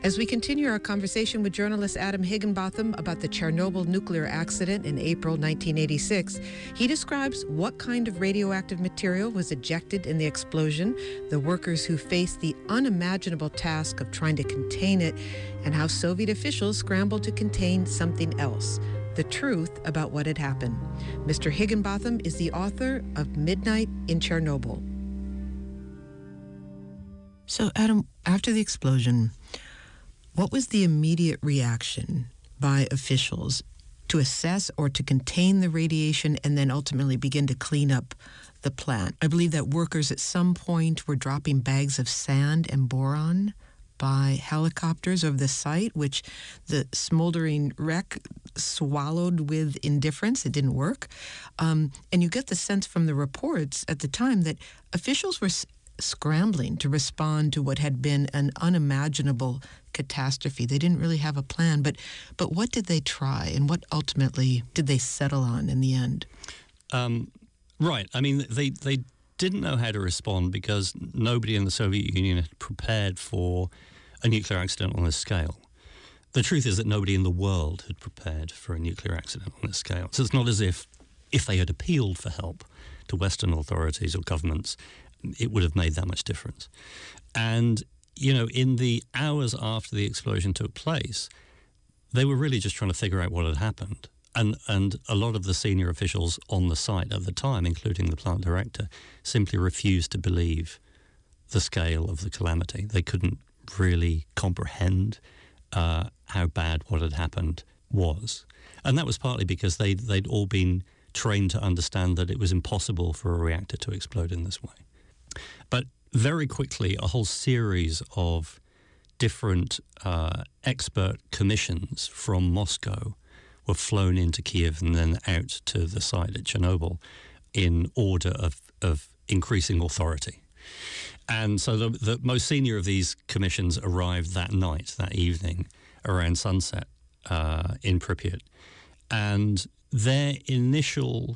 As we continue our conversation with journalist Adam Higginbotham about the Chernobyl nuclear accident in April 1986, he describes what kind of radioactive material was ejected in the explosion, the workers who faced the unimaginable task of trying to contain it, and how Soviet officials scrambled to contain something else, the truth about what had happened. Mr. Higginbotham is the author of Midnight in Chernobyl. So, Adam, after the explosion, what was the immediate reaction by officials to assess or to contain the radiation and then ultimately begin to clean up the plant? I believe that workers at some point were dropping bags of sand and boron by helicopters over the site, which the smoldering wreck swallowed with indifference. It didn't work. And you get the sense from the reports at the time that officials were scrambling to respond to what had been an unimaginable catastrophe. They didn't really have a plan, but what did they try, and what ultimately did they settle on in the end? Right. I mean, they didn't know how to respond because nobody in the Soviet Union had prepared for a nuclear accident on this scale. The truth is that nobody in the world had prepared for a nuclear accident on this scale. So it's not as if they had appealed for help to Western authorities or governments, it would have made that much difference. And, you know, in the hours after the explosion took place, they were really just trying to figure out what had happened. And a lot of the senior officials on the site at the time, including the plant director, simply refused to believe the scale of the calamity. They couldn't really comprehend how bad what had happened was. And that was partly because they'd all been trained to understand that it was impossible for a reactor to explode in this way. But very quickly, a whole series of different expert commissions from Moscow were flown into Kiev and then out to the site at Chernobyl in order of increasing authority. And so the most senior of these commissions arrived that night, that evening, around sunset in Pripyat. And their initial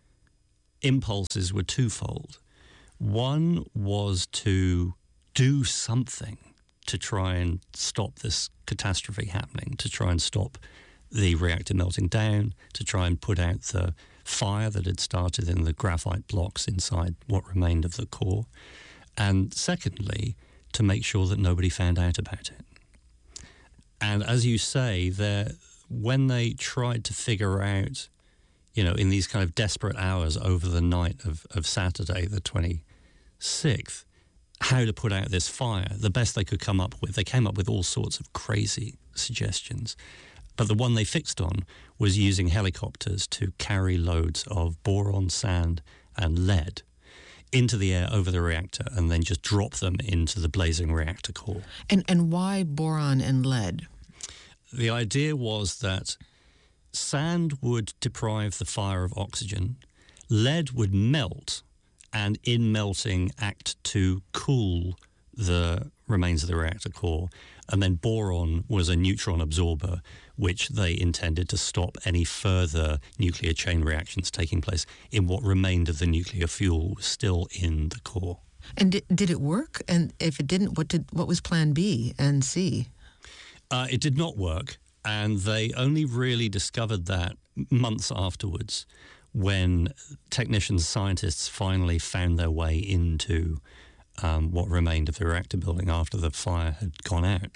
impulses were twofold. One was to do something to try and stop this catastrophe happening, to try and stop the reactor melting down, to try and put out the fire that had started in the graphite blocks inside what remained of the core. And secondly, to make sure that nobody found out about it. And as you say, when they tried to figure out, you know, in these kind of desperate hours over the night of Saturday, the 26th, how to put out this fire, the best they could come up with, they came up with all sorts of crazy suggestions. But the one they fixed on was using helicopters to carry loads of boron, sand, and lead into the air over the reactor and then just drop them into the blazing reactor core. And why boron and lead? The idea was that sand would deprive the fire of oxygen, lead would melt, and in melting act to cool the remains of the reactor core, and then boron was a neutron absorber, which they intended to stop any further nuclear chain reactions taking place in what remained of the nuclear fuel was still in the core. And did it work? And if it didn't, what was plan B and C? It did not work, and they only really discovered that months afterwards when technicians, scientists finally found their way into what remained of the reactor building after the fire had gone out.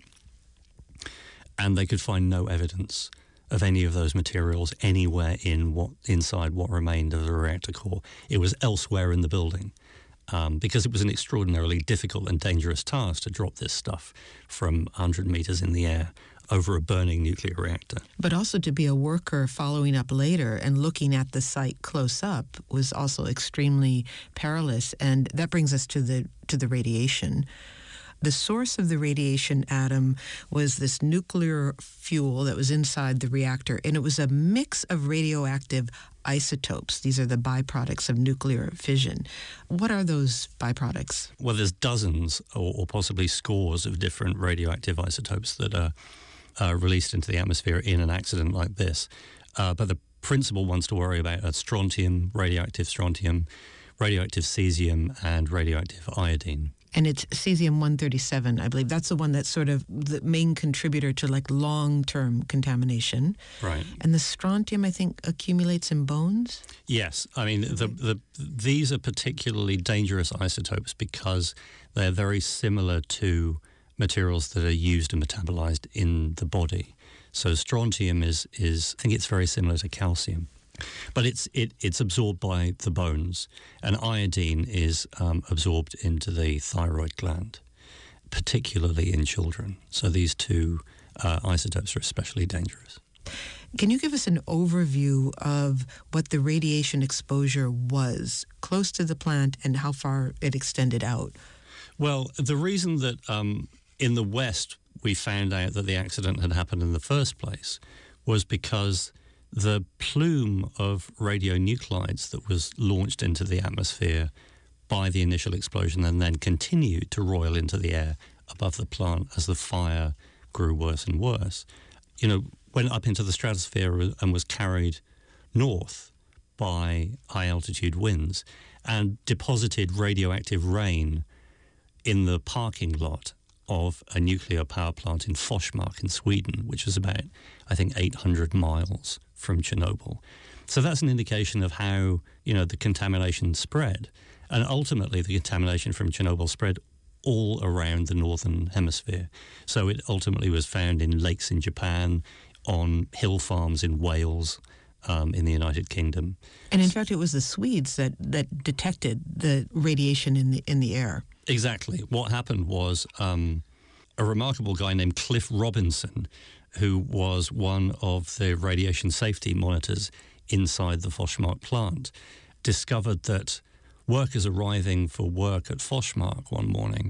And they could find no evidence of any of those materials anywhere inside what remained of the reactor core. It was elsewhere in the building. Because it was an extraordinarily difficult and dangerous task to drop this stuff from 100 meters in the air over a burning nuclear reactor. But also to be a worker following up later and looking at the site close up was also extremely perilous. And that brings us to the radiation. The source of the radiation, Adam, was this nuclear fuel that was inside the reactor, and it was a mix of radioactive isotopes. These are the byproducts of nuclear fission. What are those byproducts? Well, there's dozens or possibly scores of different radioactive isotopes that are released into the atmosphere in an accident like this. But the principal ones to worry about are strontium, radioactive cesium, and radioactive iodine. And it's cesium-137, I believe. That's the one that's sort of the main contributor to like long-term contamination. Right. And the strontium, I think, accumulates in bones? Yes. I mean, these are particularly dangerous isotopes because they're very similar to materials that are used and metabolized in the body. So strontium is I think it's very similar to calcium. But it's absorbed by the bones, and iodine is absorbed into the thyroid gland, particularly in children. So these two isotopes are especially dangerous. Can you give us an overview of what the radiation exposure was close to the plant and how far it extended out? Well, the reason that in the West we found out that the accident had happened in the first place was because the plume of radionuclides that was launched into the atmosphere by the initial explosion and then continued to roil into the air above the plant as the fire grew worse and worse, went up into the stratosphere and was carried north by high-altitude winds and deposited radioactive rain in the parking lot of a nuclear power plant in Forsmark in Sweden, which is about, I think, 800 miles from Chernobyl. So that's an indication of how, the contamination spread. And ultimately, the contamination from Chernobyl spread all around the northern hemisphere. So it ultimately was found in lakes in Japan, on hill farms in Wales, in the United Kingdom. And in fact, it was the Swedes that detected the radiation in the air. Exactly. What happened was a remarkable guy named Cliff Robinson, who was one of the radiation safety monitors inside the Forsmark plant, discovered that workers arriving for work at Forsmark one morning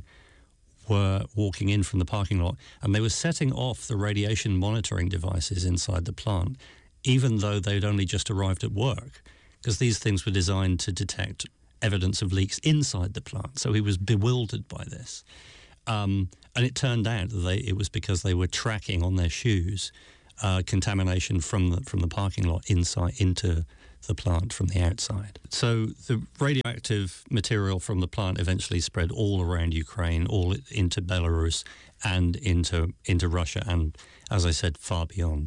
were walking in from the parking lot and they were setting off the radiation monitoring devices inside the plant, even though they'd only just arrived at work, because these things were designed to detect evidence of leaks inside the plant. So he was bewildered by this. And it turned out that it was because they were tracking on their shoes contamination from the parking lot inside into the plant from the outside. So the radioactive material from the plant eventually spread all around Ukraine, all into Belarus and into Russia, and, as I said, far beyond.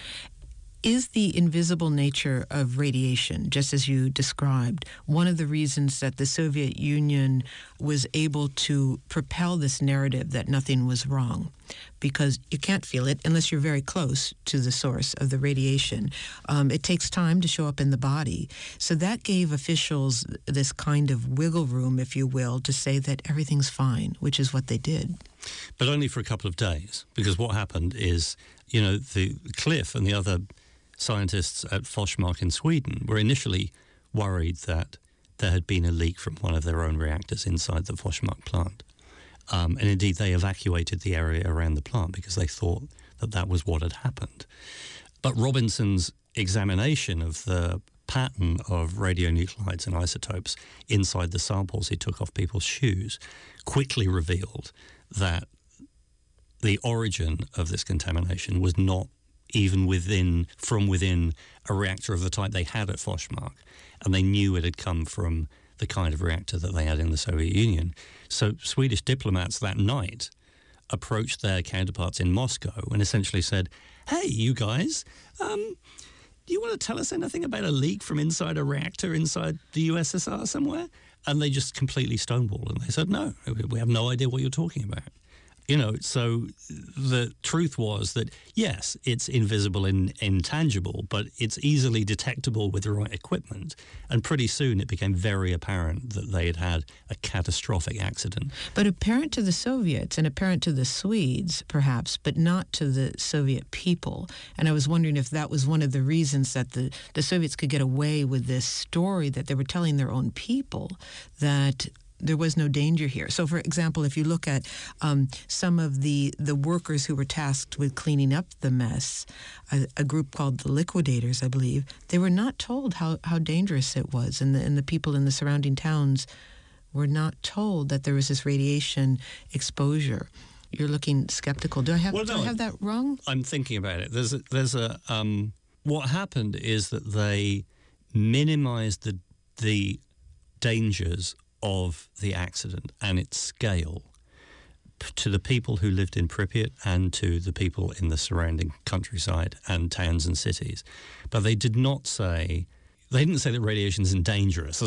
Is the invisible nature of radiation, just as you described, one of the reasons that the Soviet Union was able to propel this narrative that nothing was wrong? Because you can't feel it unless you're very close to the source of the radiation. It takes time to show up in the body. So that gave officials this kind of wiggle room, if you will, to say that everything's fine, which is what they did. But only for a couple of days, because what happened is, the Cliff and the other scientists at Forsmark in Sweden were initially worried that there had been a leak from one of their own reactors inside the Forsmark plant. And indeed, they evacuated the area around the plant because they thought that was what had happened. But Robinson's examination of the pattern of radionuclides and isotopes inside the samples he took off people's shoes quickly revealed that the origin of this contamination was not even from within a reactor of the type they had at Forsmark, and they knew it had come from the kind of reactor that they had in the Soviet Union. So Swedish diplomats that night approached their counterparts in Moscow and essentially said, "Hey, you guys, do you want to tell us anything about a leak from inside a reactor inside the USSR somewhere?" And they just completely stonewalled, and they said, "No, we have no idea what you're talking about." So the truth was that, yes, it's invisible and intangible, but it's easily detectable with the right equipment. And pretty soon it became very apparent that they had had a catastrophic accident. But apparent to the Soviets and apparent to the Swedes, perhaps, but not to the Soviet people. And I was wondering if that was one of the reasons that the Soviets could get away with this story that they were telling their own people, that there was no danger here. So, for example, if you look at some of the workers who were tasked with cleaning up the mess, a group called the Liquidators, I believe, they were not told how dangerous it was, and the people in the surrounding towns were not told that there was this radiation exposure. You're looking skeptical. Do I have that wrong? I'm thinking about it. What happened is that they minimized the dangers of the accident and its scale to the people who lived in Pripyat and to the people in the surrounding countryside and towns and cities. But they didn't say that radiation isn't dangerous.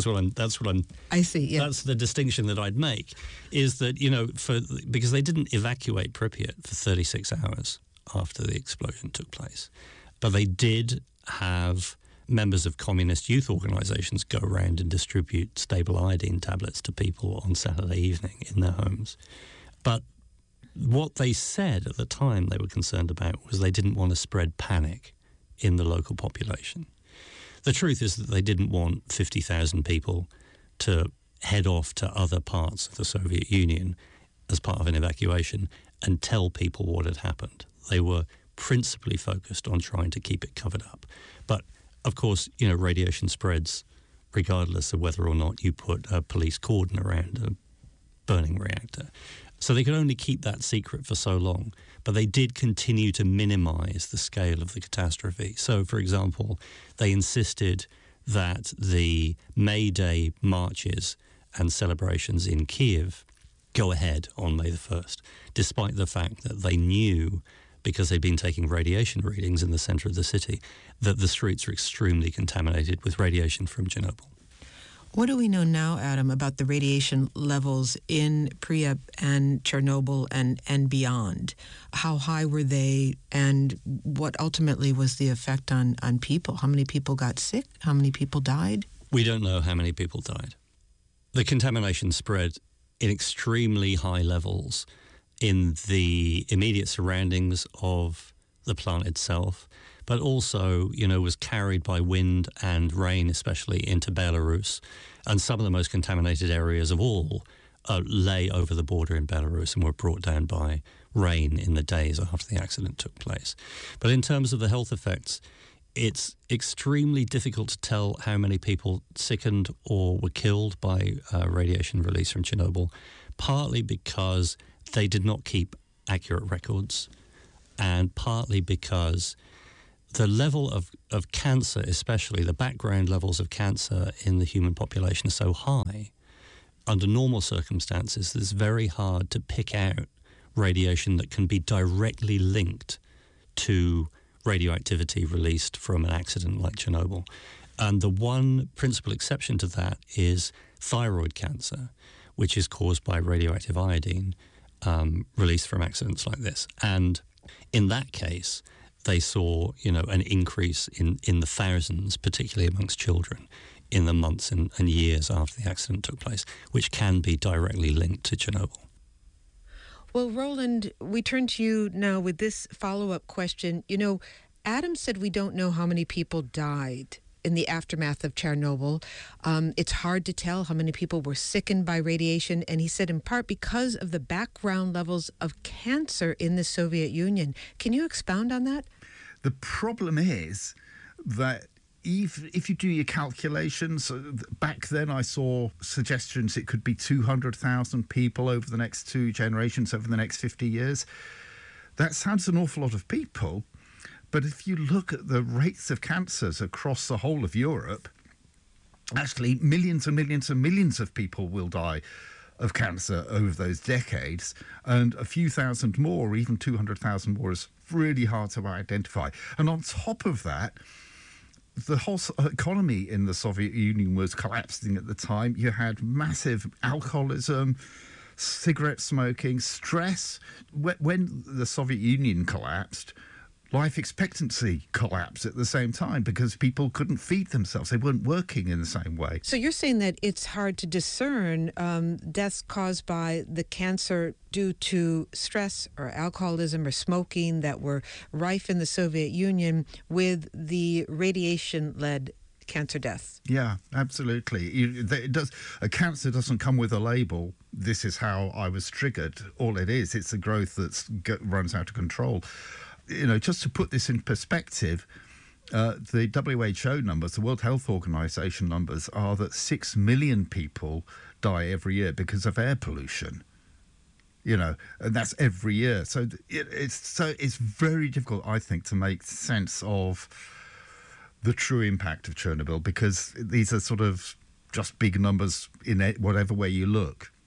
I see, yeah. That's the distinction that I'd make, is that, because they didn't evacuate Pripyat for 36 hours after the explosion took place. But they did have members of communist youth organizations go around and distribute stable iodine tablets to people on Saturday evening in their homes. But what they said at the time they were concerned about was they didn't want to spread panic in the local population. The truth is that they didn't want 50,000 people to head off to other parts of the Soviet Union as part of an evacuation and tell people what had happened. They were principally focused on trying to keep it covered up. But, of course, radiation spreads regardless of whether or not you put a police cordon around a burning reactor. So they could only keep that secret for so long, but they did continue to minimize the scale of the catastrophe. So, for example, they insisted that the May Day marches and celebrations in Kiev go ahead on May the 1st, despite the fact that they knew, because they'd been taking radiation readings in the center of the city, that the streets are extremely contaminated with radiation from Chernobyl. What do we know now, Adam, about the radiation levels in Pripyat and Chernobyl and beyond? How high were they, and what ultimately was the effect on people? How many people got sick? How many people died? We don't know how many people died. The contamination spread in extremely high levels in the immediate surroundings of the plant itself, but also, was carried by wind and rain, especially into Belarus. And some of the most contaminated areas of all lay over the border in Belarus and were brought down by rain in the days after the accident took place. But in terms of the health effects, it's extremely difficult to tell how many people sickened or were killed by radiation release from Chernobyl, partly because they did not keep accurate records, and partly because the level of cancer, especially the background levels of cancer in the human population, are so high. Under normal circumstances, it's very hard to pick out radiation that can be directly linked to radioactivity released from an accident like Chernobyl. And the one principal exception to that is thyroid cancer, which is caused by radioactive iodine released from accidents like this. And in that case, they saw, an increase in the thousands, particularly amongst children, in the months and years after the accident took place, which can be directly linked to Chernobyl. Well, Roland, we turn to you now with this follow-up question. Adam said we don't know how many people died in the aftermath of Chernobyl. It's hard to tell how many people were sickened by radiation, and he said in part because of the background levels of cancer in the Soviet Union. Can you expound on that? The problem is that if you do your calculations, back then I saw suggestions it could be 200,000 people over the next 2 generations, over the next 50 years. That sounds an awful lot of people. But if you look at the rates of cancers across the whole of Europe, actually millions and millions and millions of people will die of cancer over those decades, and a few thousand more, or even 200,000 more, is really hard to identify. And on top of that, the whole economy in the Soviet Union was collapsing at the time. You had massive alcoholism, cigarette smoking, stress. When the Soviet Union collapsed, life expectancy collapsed at the same time because people couldn't feed themselves. They weren't working in the same way. So you're saying that it's hard to discern deaths caused by the cancer due to stress or alcoholism or smoking that were rife in the Soviet Union with the radiation-led cancer deaths. Yeah, absolutely. A cancer doesn't come with a label. This is how I was triggered. All it is, it's a growth that runs out of control. Just to put this in perspective, the WHO numbers, the World Health Organization numbers, are that 6 million people die every year because of air pollution. And that's every year. So it's very difficult, I think, to make sense of the true impact of Chernobyl, because these are sort of just big numbers in whatever way you look.